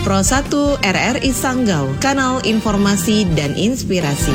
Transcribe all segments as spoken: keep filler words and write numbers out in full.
Pro satu R R I Sanggau, kanal informasi dan inspirasi.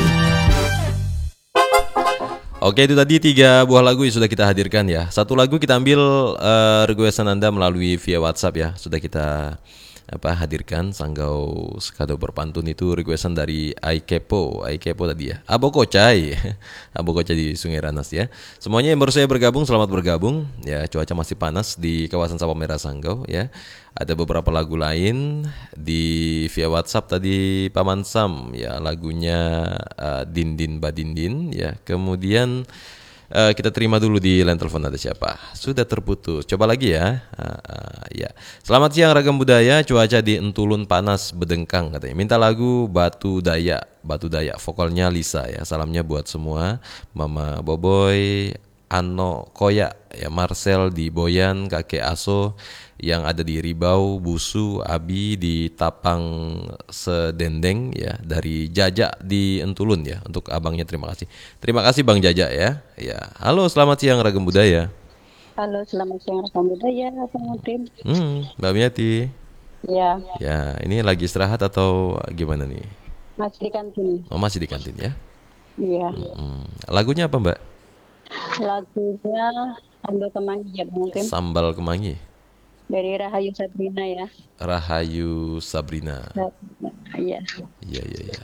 Oke, itu tadi tiga buah lagu yang sudah kita hadirkan ya. Satu lagu kita ambil uh, requestan Anda melalui via WhatsApp ya. Sudah kita apa hadirkan Sanggau Sekado Berpantun itu requestan dari Aikepo, Aikepo tadi ya. Abo Kocai, Abo Kocai di Sungai Ranas ya. Semuanya yang baru saya bergabung, selamat bergabung. Ya, cuaca masih panas di kawasan Sabang Merah Sanggau ya. Ada beberapa lagu lain di via WhatsApp tadi Paman Sam ya, lagunya uh, Din Din Badindin ya. Kemudian Uh, kita terima dulu di line telepon, ada siapa? Sudah terputus. Coba lagi ya. Uh, uh, ya. Selamat siang Ragam Budaya. Cuaca di Entulun panas bedengkang katanya. Minta lagu Batu Daya. Batu Daya. Vokalnya Lisa ya. Salamnya buat semua. Mama Boboy, Ano Koya, ya Marcel di Boyan, Kakek Aso yang ada di Ribau, Busu, Abi di Tapang Sedendeng ya, dari Jaja di Entulun ya. Untuk abangnya terima kasih. Terima kasih Bang Jaja ya. Ya, halo selamat siang Ragam Budaya. Halo selamat siang Ragam Budaya, Bang Udin. Hmm, Mbak Miati. Ya. Ya, ini lagi istirahat atau gimana nih? Masih di kantin. Oh, masih di kantin ya. Iya. Hmm. Lagunya apa Mbak? Lagunya Sambal Kemangi ya Bang Udin. Sambal Kemangi. Dari Rahayu Sabrina ya. Rahayu Sabrina. Iya. Iya iya iya.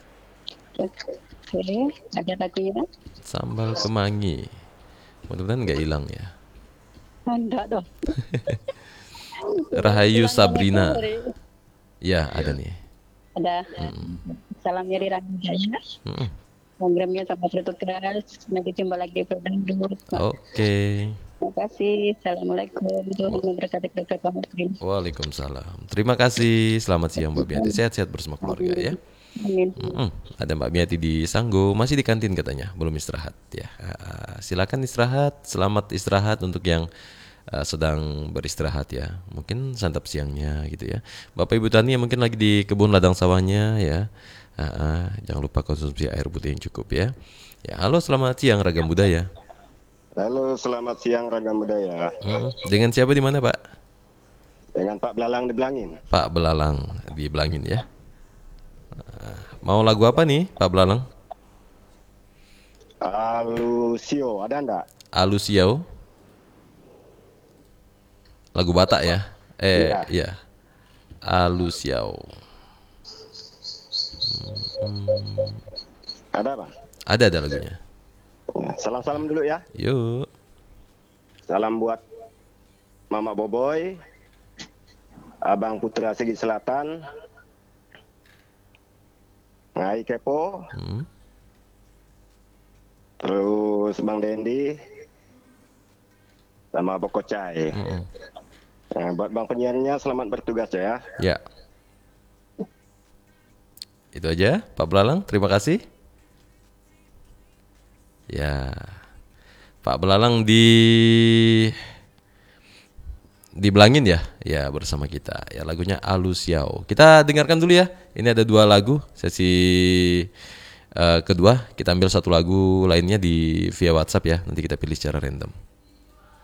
Oke, ada lagunya? Sambal Kemangi. Mudah-mudahan nggak hilang ya. Enggak dong. Rahayu Sabrina. Ya ada nih. Ada. Mm. Salam dari Ranjaya. Mm. Programnya sama bertugas. Nanti jumpa lagi di program dulu. Oke. Terima kasih. Assalamualaikum. Waalaikumsalam. Terima kasih. Selamat siang Mbak Miati. Sehat-sehat bersama keluarga ya. Amin. Mm-mm. Ada Mbak Miati di Sanggo, masih di kantin katanya, belum istirahat ya. Uh, silakan istirahat. Selamat istirahat untuk yang uh, sedang beristirahat ya. Mungkin santap siangnya gitu ya. Bapak Ibu Tani yang mungkin lagi di kebun ladang sawahnya ya. Uh, uh, jangan lupa konsumsi air putih yang cukup ya. Ya, halo selamat siang Ragam Budaya. Halo, selamat siang Ragam Budaya. Hmm, dengan siapa di mana, Pak? Dengan Pak Belalang di Belangin. Pak Belalang di Belangin ya. Mau lagu apa nih, Pak Belalang? Alusio, ada enggak? Alusio. Lagu Batak ya? Eh, iya. iya. Alusio. Hmm. Ada apa? Ada ada lagunya. Salam-salam dulu ya. Yuk. Salam buat Mama Boboy, Abang Putra Segi Selatan, Ngai Kepo, hmm. terus Bang Dendi, sama Bokocai. Hmm. Nah, buat Bang penyiarnya selamat bertugas ya. Ya. Itu aja Pak Belalang, terima kasih. Ya, Pak Belalang di di Belangin ya, ya bersama kita. Ya lagunya Alusiau. Kita dengarkan dulu ya. Ini ada dua lagu sesi uh, kedua. Kita ambil satu lagu lainnya di via WhatsApp ya. Nanti kita pilih secara random.